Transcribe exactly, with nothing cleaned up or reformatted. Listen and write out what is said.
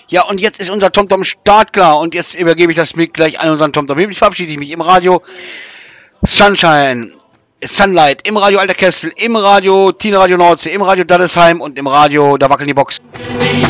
Ja, und jetzt ist unser TomTom startklar. Und jetzt übergebe ich das Mic gleich an unseren TomTom. Hiermit verabschiede ich mich im Radio Sunshine, Sunlight, im Radio Alter Kessel, im Radio Tina Radio Nordsee, im Radio Daddesheim und im Radio Da wackeln die Boxen.